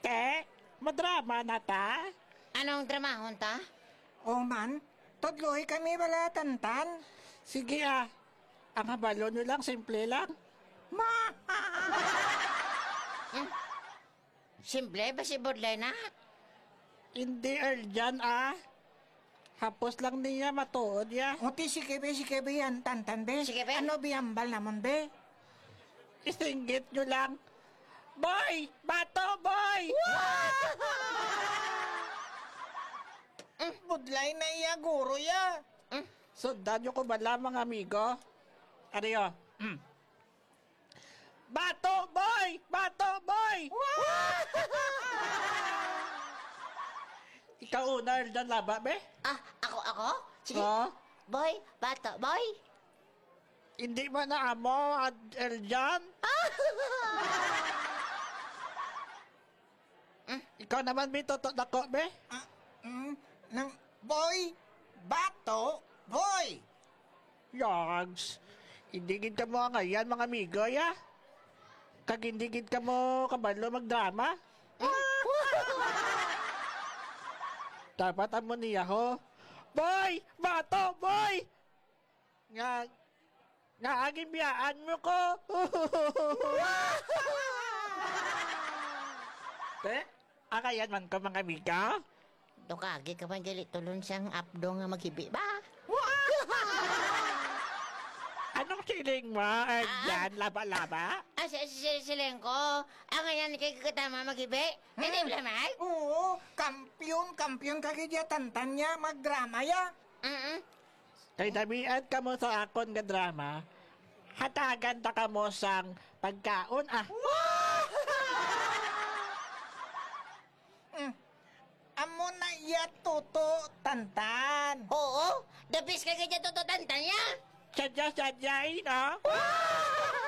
Te, madrama na ta? Anong dramahon ta? O man, tudloy kami wala tantan. Sige ang habalo nyo lang, simple lang. Simple ba si Budlay na? Hindi dyan Hapos lang niya matuod ya. Uti sige be yan tantan be. Sige, be. Ano biyambal namon be? Isinggit nyo lang. Boy! Bato, boy! Budlay na iya guro ya. Sundan nyo ko ba lang mga amigo? Ariyo. Bato, boy! Bato, boy! Ikaw una, Erdan Laba, be? Ako? Sige. Oh? Boy, bata, boy. Hindi mo na amo, Erdan? Ikaw naman, be, totot ako, be? Nang boy, bato, boy. Yogs, indigid ka mo ngayon, mga amigo, ya? Kagindigid ka mo, kabalo, magdrama? Dapat amo niya ho. Boy! Bato! Boy! Nga aging biyaan mo ko. Te, akayan man ko mga amiga. Dukagi ka man galit tulon siyang apdo nga maghibi ba? Anong siling mo, Erdan? Laba-laba? Siling ko. Ang ngayon kay katama maghibi. Hindi blamay? Oo, kampiyon kagidya tantan niya magdrama ya. Kay damian ka mo sa akon nga drama, hatagan ta ka mo sang pagkaon Amo na iya toto tantan. Oo, the best ka ganyan tututan niya. Sadya-sadyain